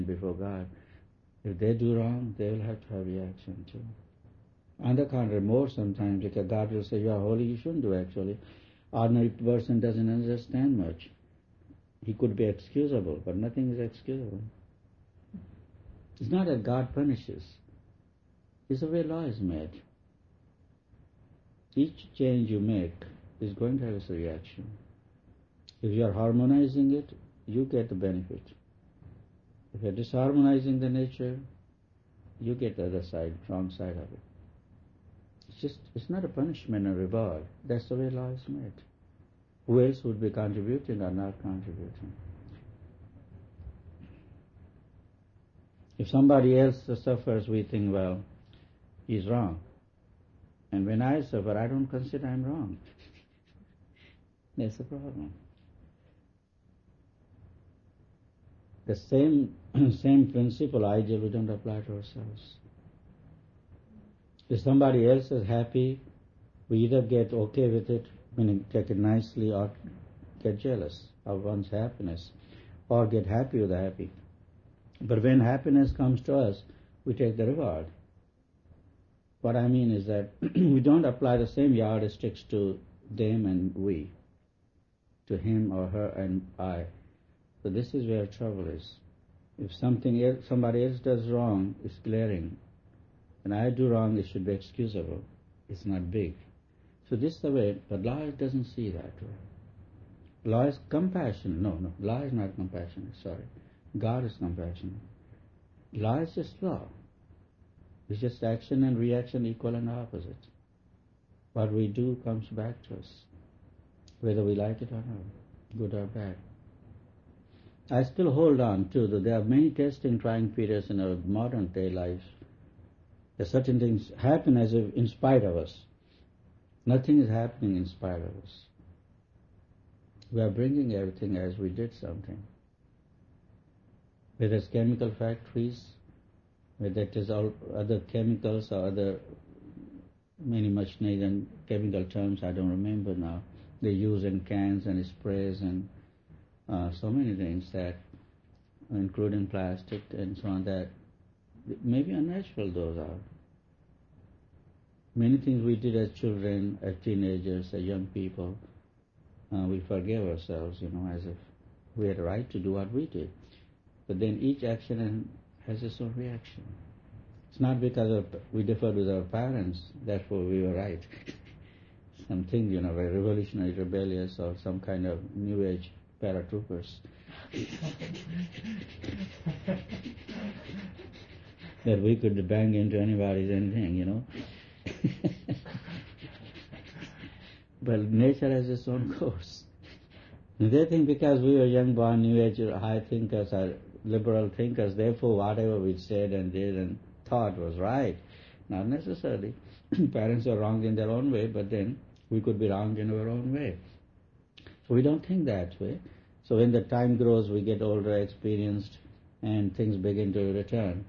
before God. If they do wrong, they will have to have reaction too. On the contrary, more sometimes, because God will say, you are holy, you shouldn't do actually. Ordinary person doesn't understand much. He could be excusable, but nothing is excusable. It's not that God punishes. It's the way law is made. Each change you make is going to have its reaction. If you are harmonizing it, you get the benefit. If you are disharmonizing the nature, you get the other side, wrong side of it. It's not a punishment or reward. That's the way law is made. Who else would be contributing or not contributing? If somebody else suffers, we think, well, he's wrong. And when I suffer, I don't consider I'm wrong. That's the problem. The same principle, ideal, we don't apply to ourselves. If somebody else is happy, we either get okay with it, meaning take it nicely, or get jealous of one's happiness, or get happy with the happy. But when happiness comes to us, we take the reward. What I mean is that we don't apply the same yardsticks to them and we, to him or her and I. So this is where trouble is. If somebody else does wrong, it's glaring. When I do wrong, it should be excusable. It's not big. So this is the way, but law doesn't see that way. Law is compassion. No, law is not compassionate, sorry. God is compassionate. Law is just law. It's just action and reaction equal and opposite. What we do comes back to us, whether we like it or not, good or bad. I still hold on to that there are many testing trying periods in our modern day life. There certain things happen as if in spite of us. Nothing is happening in spite of us. We are bringing everything as we did something. Whether it's chemical factories, whether it is all other chemicals or other many much needed chemical terms I don't remember now. They use in cans and sprays and so many things that, including plastic and so on, that maybe unnatural those are. Many things we did as children, as teenagers, as young people, we forgave ourselves, as if we had a right to do what we did. But then each action has its own reaction. It's not because we differed with our parents, therefore we were right. Something, very revolutionary, rebellious, or some kind of new age paratroopers. That we could bang into anybody's anything, But nature has its own course. They think because we were young, born, new age, high thinkers, or liberal thinkers, therefore whatever we said and did and thought was right. Not necessarily. Parents are wrong in their own way, but then we could be wrong in our own way. So we don't think that way. So when the time grows, we get older, experienced, and things begin to return.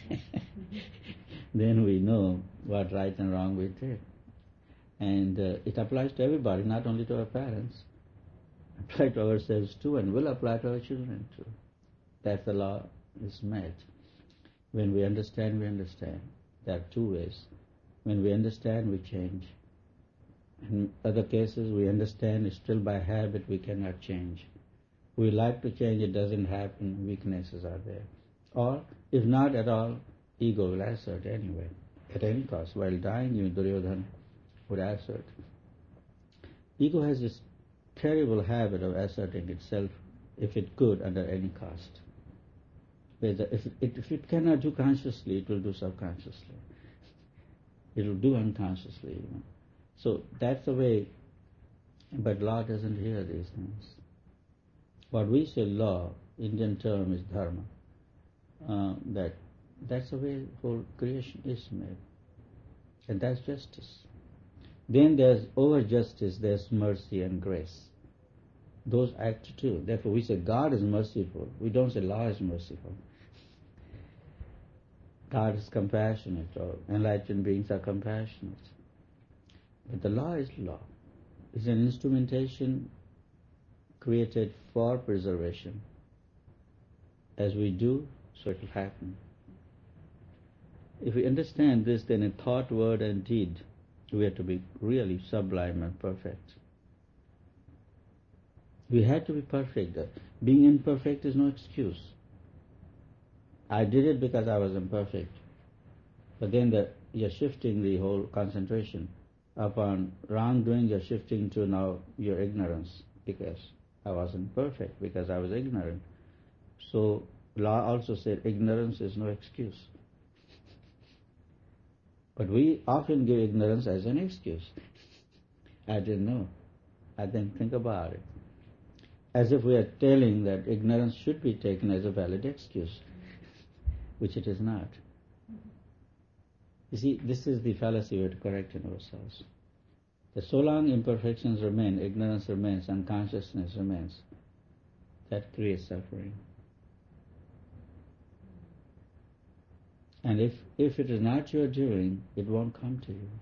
Then we know what right and wrong we did. And it applies to everybody, not only to our parents. Apply to ourselves too, and will apply to our children too. That's the law is made. When we understand, we understand. There are two ways. When we understand, we change. In other cases, we understand, still by habit we cannot change. We like to change, it doesn't happen, weaknesses are there. Or, if not at all, ego will assert anyway, at any cost. While dying, Duryodhana would assert. Ego has this terrible habit of asserting itself, if it could, under any cost. If it cannot do consciously, it will do subconsciously. It will do unconsciously. So that's the way, but law doesn't hear these things. What we say law, Indian term is dharma. That's the way whole creation is made. And that's justice. Then there's over justice, there's mercy and grace. Those act too. Therefore we say God is merciful. We don't say law is merciful. God is compassionate, or enlightened beings are compassionate. But the law is law. It's an instrumentation created for preservation. As we do, so it will happen. If we understand this, then in thought, word and deed, we have to be really sublime and perfect. We have to be perfect. Being imperfect is no excuse. I did it because I was imperfect. But then you're shifting the whole concentration. Upon wrongdoing, you're shifting to now your ignorance, because I wasn't perfect, because I was ignorant. So law also said ignorance is no excuse. But we often give ignorance as an excuse. I didn't know. I didn't think about it. As if we are telling that ignorance should be taken as a valid excuse, which it is not. You see, this is the fallacy we have to correct in ourselves. That so long imperfections remain, ignorance remains, unconsciousness remains, that creates suffering. And if it is not your doing, it won't come to you.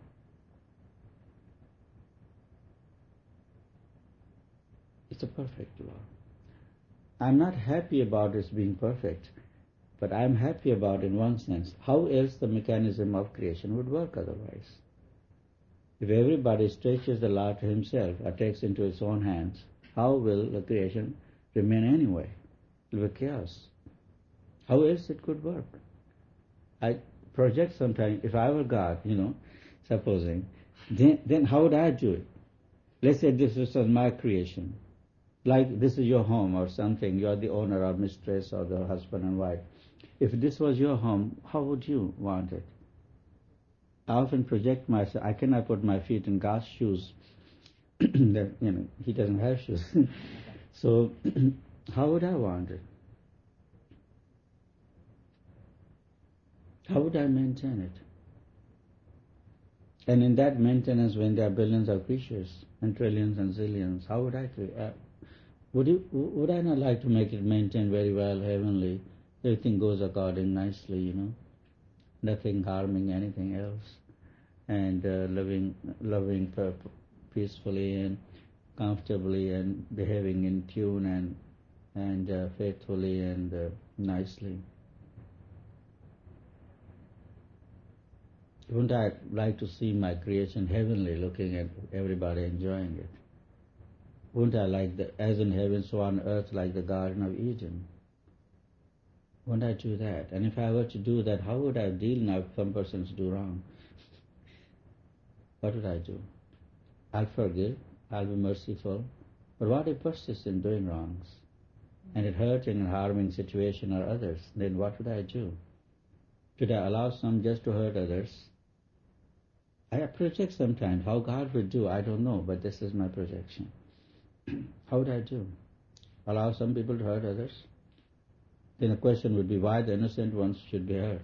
It's a perfect law. I'm not happy about its being perfect, but I'm happy about it in one sense. How else the mechanism of creation would work otherwise? If everybody stretches the law to himself or takes into its own hands, how will the creation remain anyway? It will be chaos. How else it could work? I project sometimes, if I were God, supposing, then how would I do it? Let's say this was my creation. Like this is your home or something, you are the owner or mistress or the husband and wife. If this was your home, how would you want it? I often project myself. I cannot put my feet in God's shoes. He doesn't have shoes. So how would I want it? How would I maintain it? And in that maintenance, when there are billions of creatures and trillions and zillions, how would I do it? Would I not like to make it maintained very well, heavenly? Everything goes according nicely, nothing harming anything else, and loving peacefully and comfortably and behaving in tune and faithfully and nicely. Wouldn't I like to see my creation heavenly, looking at everybody enjoying it? Wouldn't I like as in heaven, so on earth, like the Garden of Eden? Wouldn't I do that? And if I were to do that, how would I deal now if some persons do wrong? What would I do? I'll forgive, I'll be merciful. But what if persist in doing wrongs, and it hurting and harming situation or others? Then what would I do? Should I allow some just to hurt others? I project sometimes how God would do, I don't know, but this is my projection. How would I do? Allow some people to hurt others? Then the question would be, why the innocent ones should be hurt?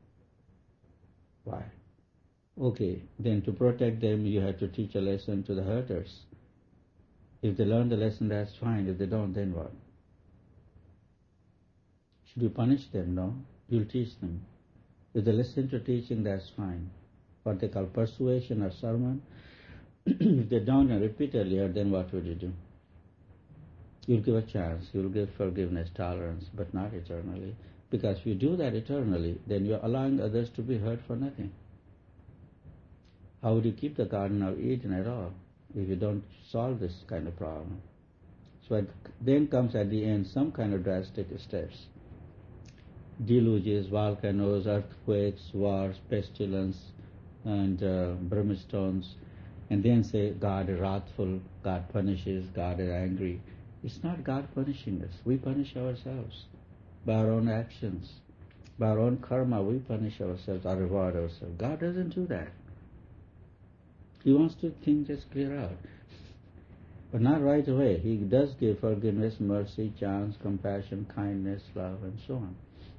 Why? Okay, then to protect them, you have to teach a lesson to the hurters. If they learn the lesson, that's fine. If they don't, then what? Should you punish them? No. You'll teach them. If they listen to teaching, that's fine. What they call persuasion or sermon. If they don't and repeatedly hurt, then what would you do? You'll give a chance. You'll give forgiveness, tolerance, but not eternally. Because if you do that eternally, then you're allowing others to be hurt for nothing. How would you keep the Garden of Eden at all if you don't solve this kind of problem? So then comes at the end some kind of drastic steps. Deluges, volcanoes, earthquakes, wars, pestilence, and brimstones. And then say God is wrathful, God punishes, God is angry. It's not God punishing us. We punish ourselves by our own actions. By our own karma, we punish ourselves or reward ourselves. God doesn't do that. He wants to think just clear out. But not right away. He does give forgiveness, mercy, chance, compassion, kindness, love, and so on.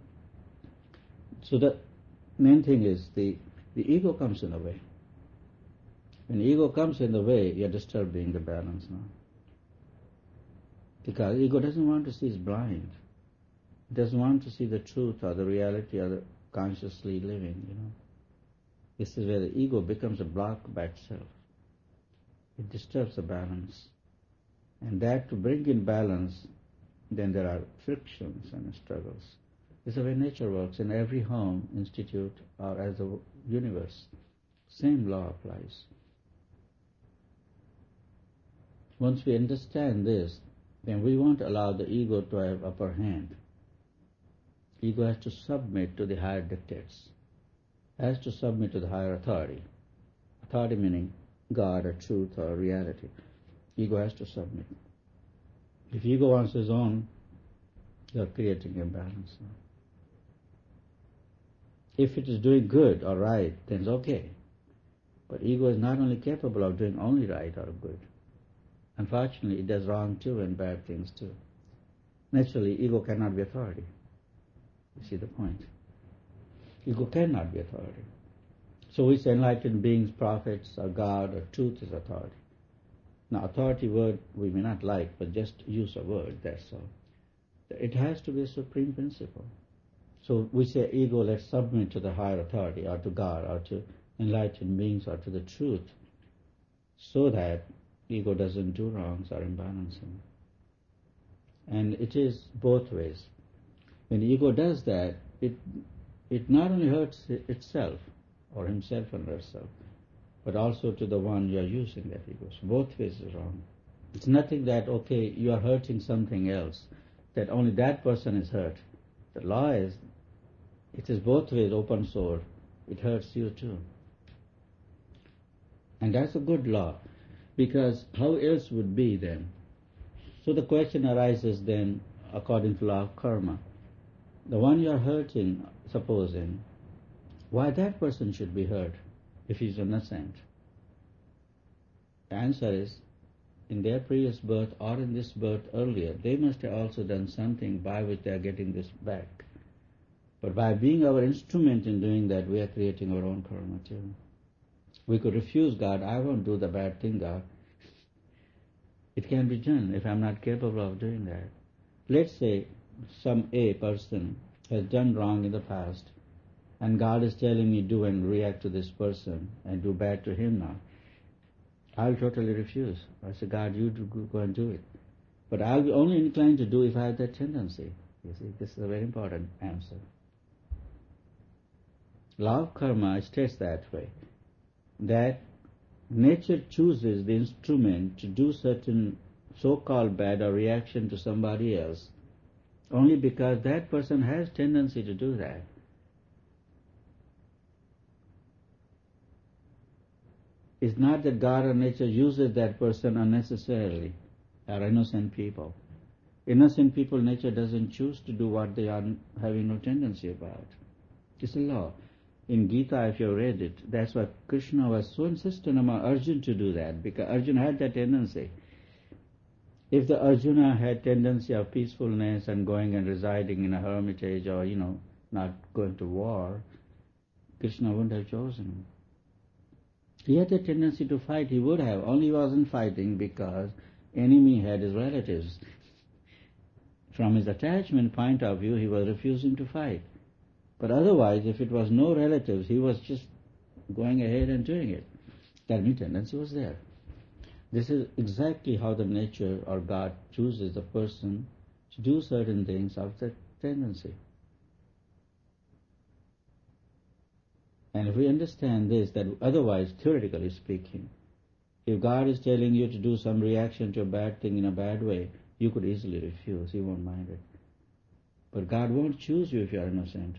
So the main thing is the ego comes in the way. When ego comes in the way, you're disturbing the balance now. Because ego doesn't want to see, it's blind. It doesn't want to see the truth or the reality or the consciously living, This is where the ego becomes a block by itself. It disturbs the balance. And that to bring in balance, then there are frictions and struggles. This is the way nature works in every home, institute, or as a universe. Same law applies. Once we understand this, then we won't allow the ego to have upper hand. Ego has to submit to the higher dictates, has to submit to the higher authority. Authority meaning God or truth or reality. Ego has to submit. If ego wants his own, you're creating imbalance. If it is doing good or right, then it's okay. But ego is not only capable of doing only right or good. Unfortunately, it does wrong too and bad things too. Naturally, ego cannot be authority. You see the point? Ego cannot be authority. So we say enlightened beings, prophets, or God, or truth is authority. Now, authority word we may not like, but just use a word, that's all. It has to be a supreme principle. So we say ego, let's submit to the higher authority, or to God, or to enlightened beings, or to the truth, so that ego doesn't do wrongs or imbalancing. And it is both ways. When ego does that, it not only hurts itself, or himself and herself, but also to the one you are using that ego. So both ways is wrong. It's nothing that, okay, you are hurting something else, that only that person is hurt. The law is, it is both ways, open sword. It hurts you too. And that's a good law, because how else would be then? So the question arises then, according to law of karma, the one you are hurting, supposing, why that person should be hurt if he's innocent? The answer is, in their previous birth or in this birth earlier, they must have also done something by which they are getting this back. But by being our instrument in doing that, we are creating our own karma too. We could refuse God, I won't do the bad thing, God. It can be done if I'm not capable of doing that. Let's say some A person has done wrong in the past, and God is telling me do and react to this person and do bad to him now. I'll totally refuse. I say, God, you go and do it. But I'll be only inclined to do if I have that tendency. You see, this is a very important answer. Law of karma states that way, that nature chooses the instrument to do certain so-called bad or reaction to somebody else only because that person has tendency to do that. It's not that God or nature uses that person unnecessarily, or innocent people. Innocent people, nature doesn't choose to do what they are having no tendency about. It's a law. In Gita, if you read it, that's why Krishna was so insistent on Arjuna to do that, because Arjuna had that tendency. If the Arjuna had tendency of peacefulness and going and residing in a hermitage or, not going to war, Krishna wouldn't have chosen him. He had a tendency to fight, he would have, only he wasn't fighting because enemy had his relatives. From his attachment point of view, he was refusing to fight. But otherwise, if it was no relatives, he was just going ahead and doing it. That tendency was there. This is exactly how the nature or God chooses the person to do certain things of that tendency. And if we understand this, that otherwise, theoretically speaking, if God is telling you to do some reaction to a bad thing in a bad way, you could easily refuse, you won't mind it. But God won't choose you if you are innocent.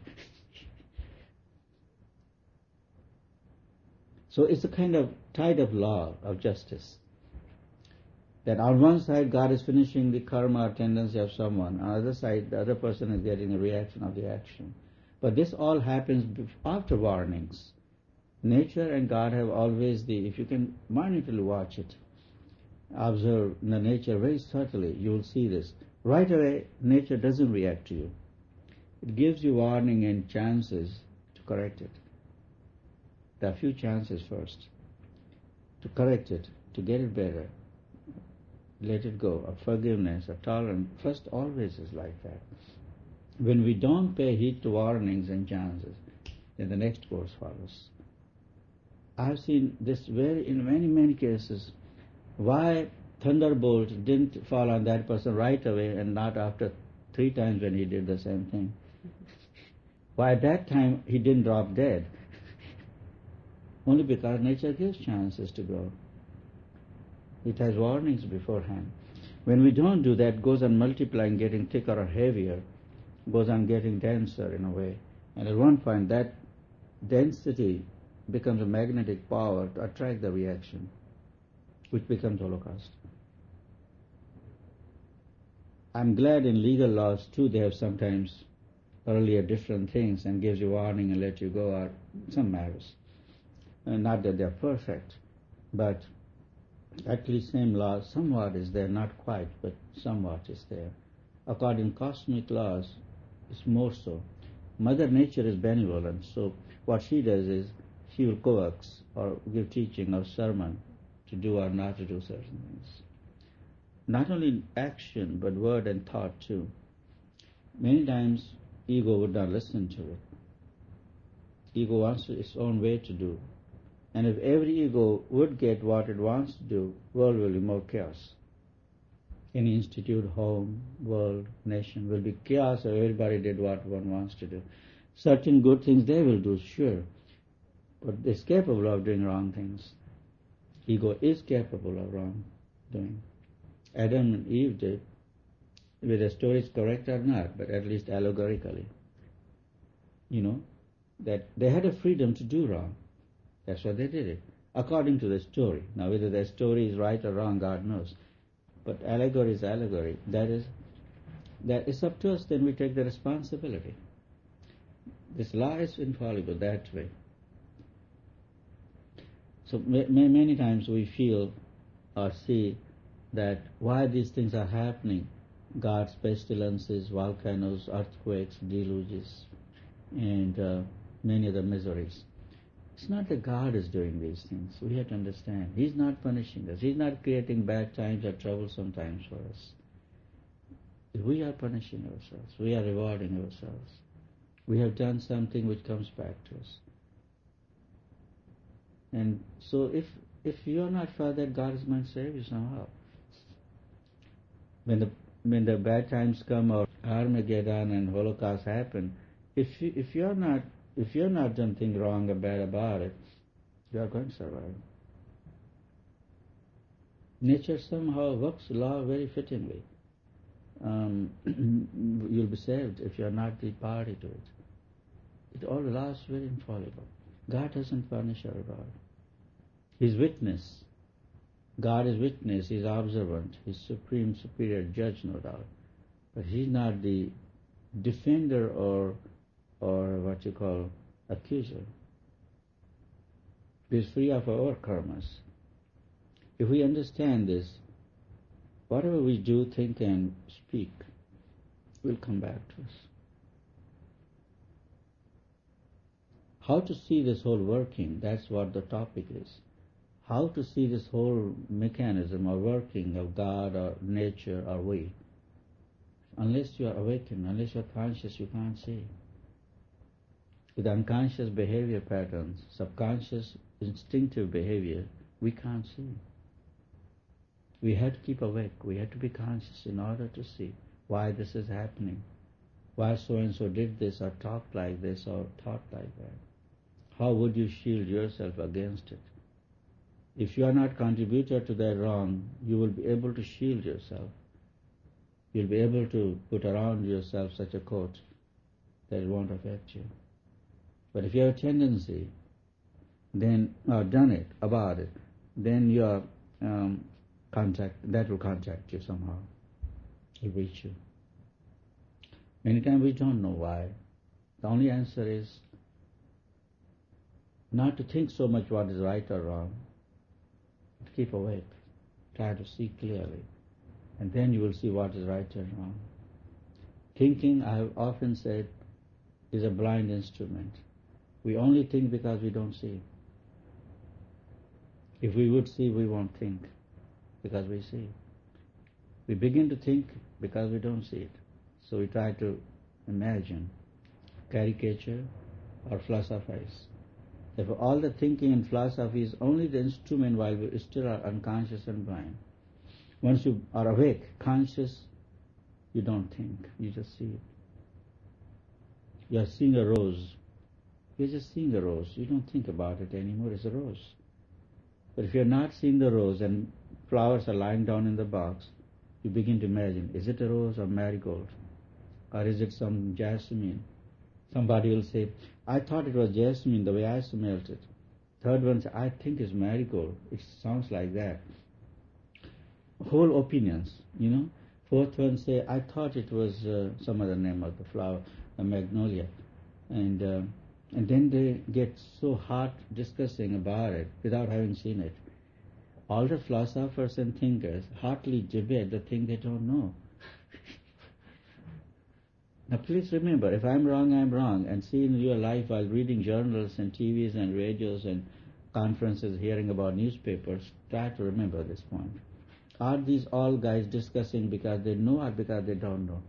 So it's a kind of tied-up law of justice. That on one side, God is finishing the karma or tendency of someone. On the other side, the other person is getting a reaction of the action. But this all happens after warnings. Nature and God have always if you can minutely watch it, observe the nature very subtly, you will see this. Right away, nature doesn't react to you. It gives you warning and chances to correct it. There are few chances first to correct it, to get it better. Let it go, or forgiveness, or tolerance. First always is like that. When we don't pay heed to warnings and chances, then the next course follows. I've seen this in many cases, why thunderbolt didn't fall on that person right away and not after 3 times when he did the same thing. Why at that time he didn't drop dead? Only because nature gives chances to grow. It has warnings beforehand. When we don't do that, it goes on multiplying, getting thicker or heavier, goes on getting denser in a way. And at one point that density becomes a magnetic power to attract the reaction, which becomes Holocaust. I'm glad in legal laws too they have sometimes earlier different things and gives you warning and let you go, or some matters. Not that they're perfect, but at least same law somewhat is there, not quite, but somewhat is there. According to cosmic laws, it's more so. Mother Nature is benevolent, so what she does is she will coax or give teaching or sermon to do or not to do certain things. Not only action, but word and thought too. Many times ego would not listen to it. Ego wants its own way to do. And if every ego would get what it wants to do, world will be more chaos. Any institute, home, world, nation will be chaos if everybody did what one wants to do. Certain good things they will do, sure, but it's capable of doing wrong things. Ego is capable of wrong doing. Adam and Eve did, whether the story is correct or not, but at least allegorically. That they had a freedom to do wrong. That's why they did it, according to the story. Now, whether the story is right or wrong, God knows. But allegory is allegory. That is up to us, then we take the responsibility. This law is infallible that way. So many times we feel or see that why these things are happening, God's pestilences, volcanoes, earthquakes, deluges, and many other miseries. It's not that God is doing these things. We have to understand. He's not punishing us. He's not creating bad times or troublesome times for us. We are punishing ourselves. We are rewarding ourselves. We have done something which comes back to us. And so if you are not for that, God is going to save you somehow. When the bad times come or Armageddon and Holocaust happen, if you're not done anything wrong or bad about it, you are going to survive. Nature somehow works law very fittingly. You'll be saved if you are not the party to it. It all laws very infallible. God doesn't punish everybody. He's witness. God is witness. He's observant. He's supreme, superior judge, no doubt. But he's not the defender or what you call accuser. He's free of our karmas. If we understand this, whatever we do, think and speak will come back to us. How to see this whole working, that's what the topic is. How to see this whole mechanism or working of God or nature or we. Unless you are awakened, unless you are conscious, you can't see. With unconscious behavior patterns, subconscious instinctive behavior, we can't see. We have to keep awake. We have to be conscious in order to see why this is happening, why so-and-so did this or talked like this or thought like that. How would you shield yourself against it? If you are not contributor to that wrong, you will be able to shield yourself. You'll be able to put around yourself such a coat that it won't affect you. But if you have a tendency, then done it about it, then your that will contact you somehow. It will reach you. Many times we don't know why. The only answer is not to think so much what is right or wrong. To keep awake. Try to see clearly. And then you will see what is right and wrong. Thinking, I have often said, is a blind instrument. We only think because we don't see. If we would see, we won't think because we see. We begin to think because we don't see it. So we try to imagine, caricature, or philosophize. Therefore, all the thinking and philosophy is only the instrument while we still are unconscious and blind. Once you are awake, conscious, you don't think, you just see it. You are seeing a rose. You're just seeing a rose. You don't think about it anymore. It's a rose. But if you're not seeing the rose and flowers are lying down in the box, you begin to imagine, is it a rose or marigold? Or is it some jasmine? Somebody will say, I thought it was jasmine the way I smelled it. Third one says, I think it's marigold. It sounds like that. Whole opinions, Fourth one say, I thought it was some other name of the flower, a magnolia. And then they get so hot discussing about it without having seen it. All the philosophers and thinkers hotly debate the thing they don't know. Now please remember, if I'm wrong, I'm wrong. And see in your life while reading journals and TVs and radios and conferences, hearing about newspapers, try to remember this point. Are these all guys discussing because they know or because they don't know?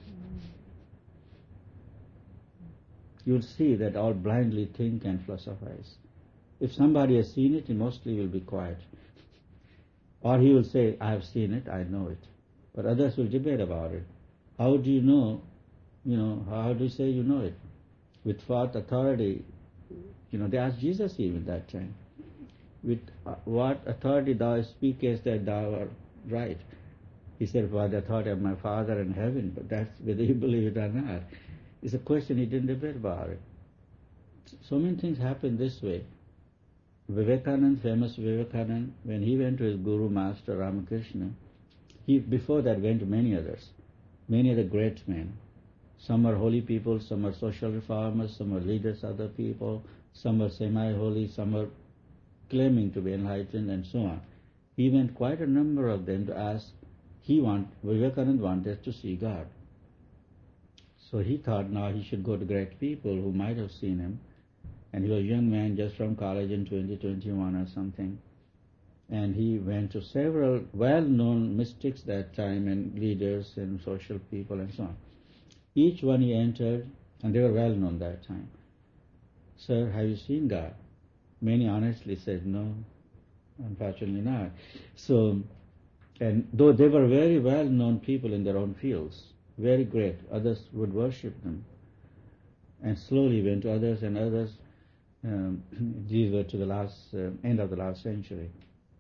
You'll see that all blindly think and philosophize. If somebody has seen it, he mostly will be quiet. Or he will say, I have seen it, I know it. But others will debate about it. How do you know? How do you say you know it? With what authority? They asked Jesus even that time. With what authority thou speakest that thou art right? He said, by the authority of my Father in heaven, but that's whether you believe it or not. It's a question, he didn't debate about it. So many things happen this way. Vivekananda, famous Vivekananda, when he went to his Guru Master Ramakrishna, he before that went to many others, many other great men. Some are holy people, some are social reformers, some are leaders of the people, some are semi-holy, some are claiming to be enlightened, and so on. He went quite a number of them to ask. Vivekananda wanted to see God. So he thought now he should go to great people who might have seen him. And he was a young man just from college in 2021 or something. And he went to several well-known mystics that time and leaders and social people and so on. Each one he entered, and they were well-known that time. Sir, have you seen God? Many honestly said, no, unfortunately not. So, and though they were very well-known people in their own fields, very great, others would worship them. And slowly went to others and others. These were to the end of the last century.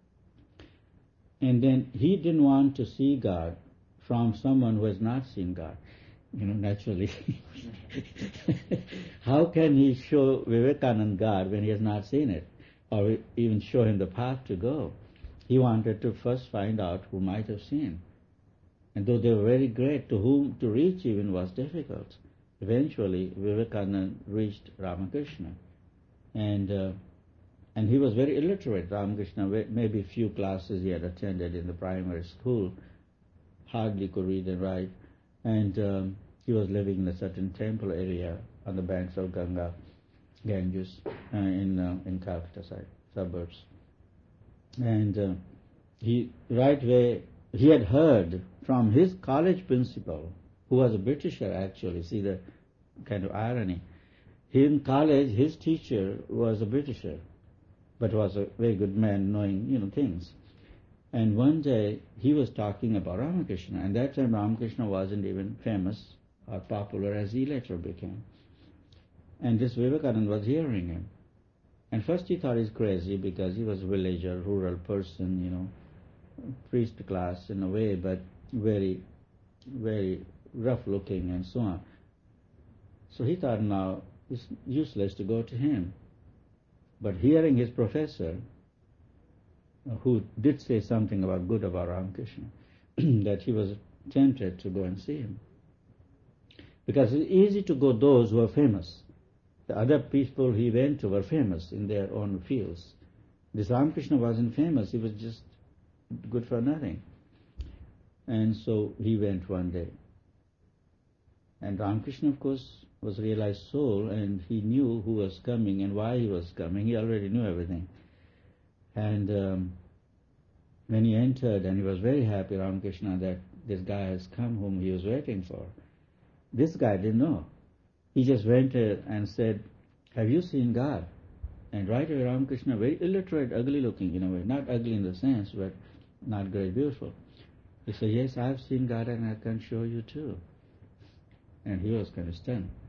And then he didn't want to see God from someone who has not seen God. Naturally. How can he show Vivekananda God when he has not seen it? Or even show him the path to go? He wanted to first find out who might have seen. And though they were very great, to whom to reach even was difficult. Eventually, Vivekananda reached Ramakrishna. And he was very illiterate, Ramakrishna. Maybe few classes he had attended in the primary school. Hardly could read and write. And he was living in a certain temple area on the banks of Ganges, in Calcutta suburbs. And he had heard from his college principal, who was a Britisher actually. See the kind of irony. In college, his teacher was a Britisher, but was a very good man knowing, things. And one day he was talking about Ramakrishna, and that time Ramakrishna wasn't even famous or popular as he later became. And this Vivekananda was hearing him. And first he thought he's crazy because he was a villager, rural person, priest class in a way, but very, very rough looking and so on. So he thought now it's useless to go to him. But hearing his professor, who did say something good about Ramakrishna, that he was tempted to go and see him. Because it's easy to go those who are famous. The other people he went to were famous in their own fields. This Ramakrishna wasn't famous, he was just good for nothing. And so he went one day. And Ramakrishna, of course, was realized soul, and he knew who was coming and why he was coming. He already knew everything. And when he entered, and he was very happy, Ramakrishna, that this guy has come whom he was waiting for. This guy didn't know. He just went and said, have you seen God? And right away Ramakrishna, very illiterate, ugly looking in a way. Not ugly in the sense, but not very beautiful. He said, yes, I have seen God and I can show you too. And he was kind of stunned.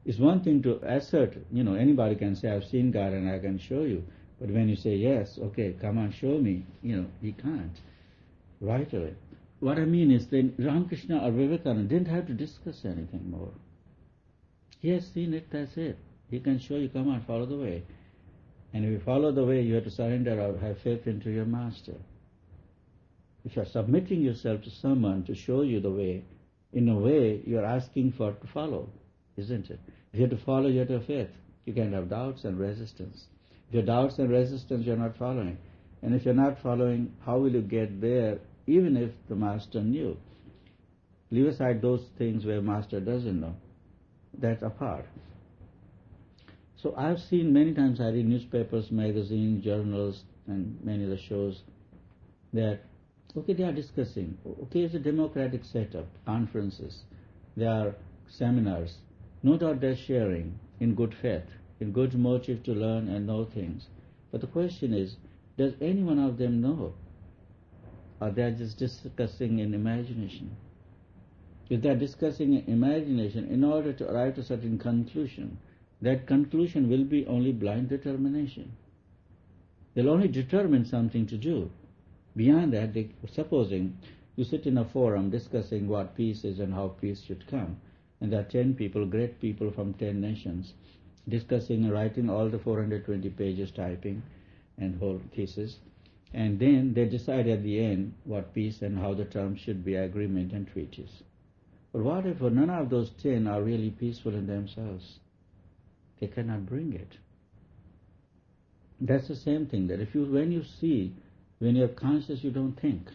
It's one thing to assert, anybody can say, I've seen God and I can show you. But when you say, yes, okay, come on, show me, he can't right away. What I mean is that Ramakrishna or Vivekananda didn't have to discuss anything more. He has seen it, that's it. He can show you, come on, follow the way. And if you follow the way, you have to surrender or have faith into your master. If you are submitting yourself to someone to show you the way, in a way you are asking for to follow, isn't it? If you have to follow, you have to have faith. You can't have doubts and resistance. If you have doubts and resistance, you're not following. And if you're not following, how will you get there, even if the master knew? Leave aside those things where master doesn't know. That's apart. So I've seen many times, I read newspapers, magazines, journals, and many of the shows that, okay, they are discussing, okay, it's a democratic setup, conferences, there are seminars, no doubt they're sharing in good faith, in good motive to learn and know things. But the question is, does any one of them know? Or they are just discussing in imagination? If they are discussing in imagination in order to arrive to a certain conclusion, that conclusion will be only blind determination. They'll only determine something to do. Beyond that, supposing you sit in a forum discussing what peace is and how peace should come, and there are 10 people, great people from 10 nations, discussing and writing all the 420 pages, typing and whole thesis, and then they decide at the end what peace and how the terms should be, agreement and treaties. But what if none of those 10 are really peaceful in themselves? They cannot bring it. That's the same thing, that when you're conscious, you don't think.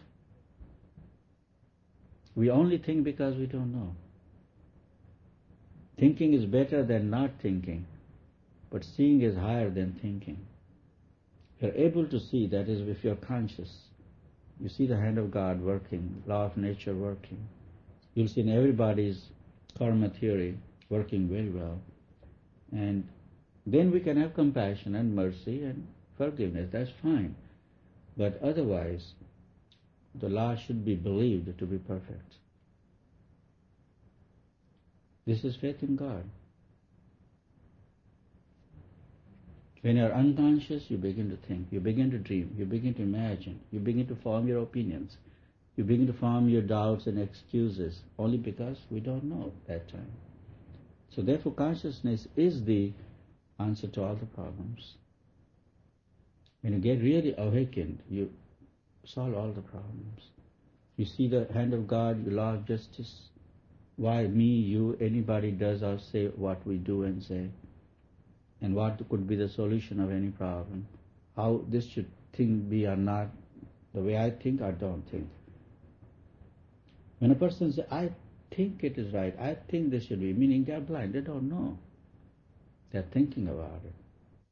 We only think because we don't know. Thinking is better than not thinking, but seeing is higher than thinking. You're able to see, that is, if you're conscious, you see the hand of God working, law of nature working. You'll see in everybody's karma theory working very well. And then we can have compassion and mercy and forgiveness. That's fine. But otherwise, the law should be believed to be perfect. This is faith in God. When you are unconscious, you begin to think, you begin to dream, you begin to imagine, you begin to form your opinions, you begin to form your doubts and excuses, only because we don't know that time. So therefore, consciousness is the answer to all the problems. When you get really awakened, you solve all the problems. You see the hand of God, you law of justice. Why me, you, anybody does or say what we do and say? And what could be the solution of any problem? How this should think be or not, the way I think or don't think. When a person says, I think it is right, I think this should be, meaning they are blind, they don't know. They are thinking about it.